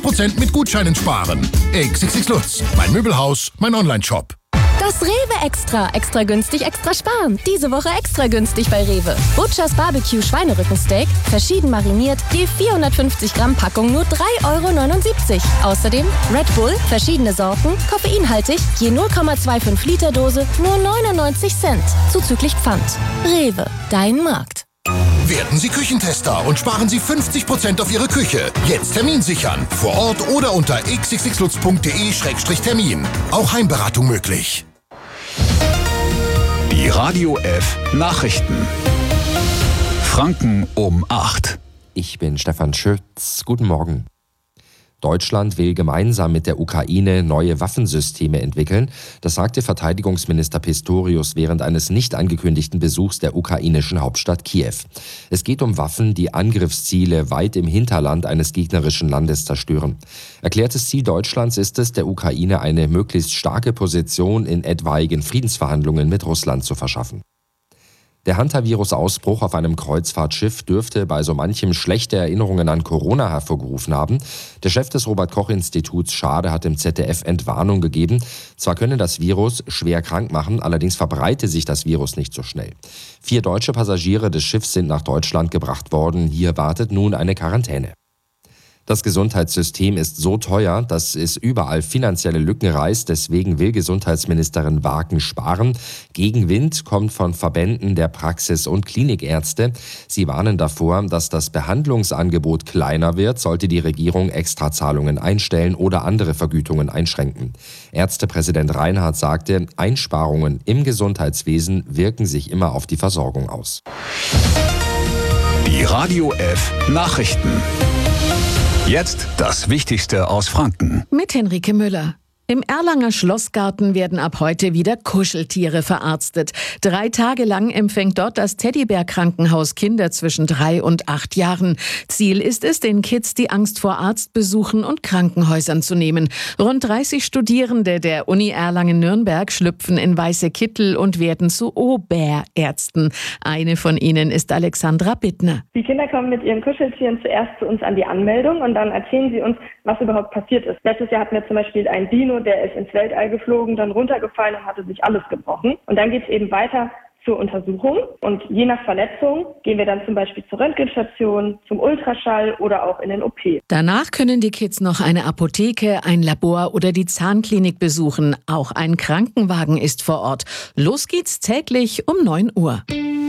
50% mit Gutscheinen sparen. XXX Lutz, mein Möbelhaus, mein Onlineshop. Das Rewe Extra günstig, extra sparen. Diese Woche extra günstig bei Rewe. Butchers Barbecue Schweinerückensteak, verschieden mariniert, je 450 Gramm Packung nur 3,79 €. Außerdem Red Bull, verschiedene Sorten, koffeinhaltig, je 0,25 Liter Dose, nur 99 Cent. Zuzüglich Pfand. Rewe, dein Markt. Werden Sie Küchentester und sparen Sie 50% auf Ihre Küche. Jetzt Termin sichern. Vor Ort oder unter xxlutz.de/termin. Auch Heimberatung möglich. Die Radio F Nachrichten. Franken um 8. Ich bin Stefan Schütz. Guten Morgen. Deutschland will gemeinsam mit der Ukraine neue Waffensysteme entwickeln. Das sagte Verteidigungsminister Pistorius während eines nicht angekündigten Besuchs der ukrainischen Hauptstadt Kiew. Es geht um Waffen, die Angriffsziele weit im Hinterland eines gegnerischen Landes zerstören. Erklärtes Ziel Deutschlands ist es, der Ukraine eine möglichst starke Position in etwaigen Friedensverhandlungen mit Russland zu verschaffen. Der Hantavirus-Ausbruch auf einem Kreuzfahrtschiff dürfte bei so manchem schlechte Erinnerungen an Corona hervorgerufen haben. Der Chef des Robert-Koch-Instituts Schade hat im ZDF Entwarnung gegeben. Zwar könne das Virus schwer krank machen, allerdings verbreite sich das Virus nicht so schnell. 4 deutsche Passagiere des Schiffs sind nach Deutschland gebracht worden. Hier wartet nun eine Quarantäne. Das Gesundheitssystem ist so teuer, dass es überall finanzielle Lücken reißt. Deswegen will Gesundheitsministerin Waken sparen. Gegenwind kommt von Verbänden der Praxis- und Klinikärzte. Sie warnen davor, dass das Behandlungsangebot kleiner wird, sollte die Regierung Extrazahlungen einstellen oder andere Vergütungen einschränken. Ärztepräsident Reinhardt sagte, Einsparungen im Gesundheitswesen wirken sich immer auf die Versorgung aus. Die Radio F Nachrichten. Jetzt das Wichtigste aus Franken. Mit Henrike Müller. Im Erlanger Schlossgarten werden ab heute wieder Kuscheltiere verarztet. 3 Tage lang empfängt dort das Teddybär-Krankenhaus Kinder zwischen 3 und 8 Jahren. Ziel ist es, den Kids die Angst vor Arztbesuchen und Krankenhäusern zu nehmen. Rund 30 Studierende der Uni Erlangen-Nürnberg schlüpfen in weiße Kittel und werden zu Oberärzten. Eine von ihnen ist Alexandra Bittner. Die Kinder kommen mit ihren Kuscheltieren zuerst zu uns an die Anmeldung und dann erzählen sie uns, was überhaupt passiert ist. Letztes Jahr hatten wir zum Beispiel einen Dino, der ist ins Weltall geflogen, dann runtergefallen und hatte sich alles gebrochen. Und dann geht es eben weiter zur Untersuchung. Und je nach Verletzung gehen wir dann zum Beispiel zur Röntgenstation, zum Ultraschall oder auch in den OP. Danach können die Kids noch eine Apotheke, ein Labor oder die Zahnklinik besuchen. Auch ein Krankenwagen ist vor Ort. Los geht's täglich um 9 Uhr.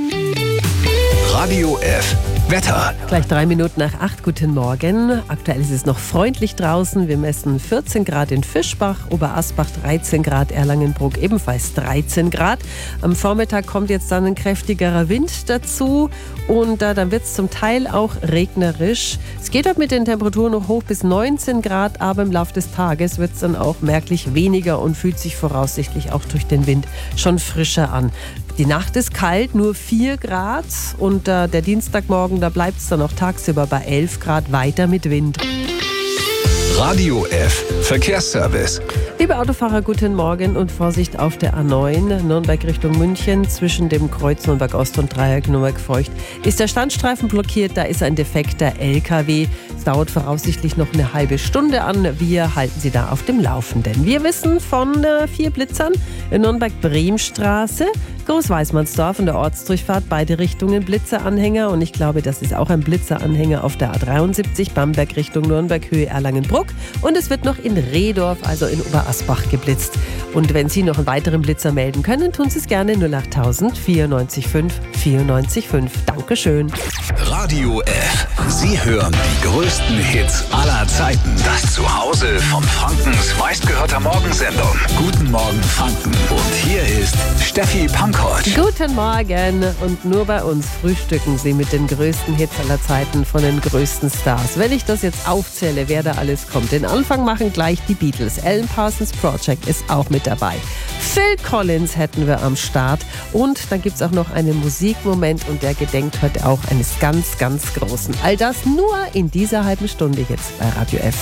Radio F Wetter. Gleich 3 Minuten nach 8. Guten Morgen. Aktuell ist es noch freundlich draußen. Wir messen 14 Grad in Fischbach, Oberasbach 13 Grad, Erlangenbruck ebenfalls 13 Grad. Am Vormittag kommt jetzt dann ein kräftigerer Wind dazu und dann wird es zum Teil auch regnerisch. Es geht heute mit den Temperaturen noch hoch bis 19 Grad, aber im Laufe des Tages wird es dann auch merklich weniger und fühlt sich voraussichtlich auch durch den Wind schon frischer an. Die Nacht ist kalt, nur 4 Grad und der Dienstagmorgen, da bleibt es dann auch tagsüber bei 11 Grad weiter mit Wind. Radio F Verkehrsservice. Liebe Autofahrer, guten Morgen und Vorsicht auf der A9, Nürnberg Richtung München, zwischen dem Kreuz Nürnberg Ost und Dreieck Nürnberg-Feucht. Ist der Standstreifen blockiert, da ist ein defekter LKW. Es dauert voraussichtlich noch eine halbe Stunde an. Wir halten Sie da auf dem Laufenden. Wir wissen von 4 Blitzern in Nürnberg-Bremstraße, Großweismannsdorf in der Ortsdurchfahrt, beide Richtungen Blitzeranhänger. Und ich glaube, das ist auch ein Blitzeranhänger auf der A73, Bamberg Richtung Nürnberg, Höhe Erlangenbruck. Und es wird noch in Rehdorf, also in Oberasbach, geblitzt. Und wenn Sie noch einen weiteren Blitzer melden können, tun Sie es gerne 08000 94 5 94 5. Dankeschön. Radio F. Sie hören die größten Hits aller Zeiten. Das Zuhause von Frankens meistgehörter Morgensendung. Guten Morgen Franken. Und hier ist Steffi Pankow. Guten Morgen. Und nur bei uns frühstücken Sie mit den größten Hits aller Zeiten von den größten Stars. Wenn ich das jetzt aufzähle, wer da alles kommt. Den Anfang machen gleich die Beatles. Alan Parsons Project ist auch mit dabei. Phil Collins hätten wir am Start. Und dann gibt es auch noch einen Musikmoment und der gedenkt heute auch eines ganz, ganz Großen. All das nur in dieser halben Stunde jetzt bei Radio F.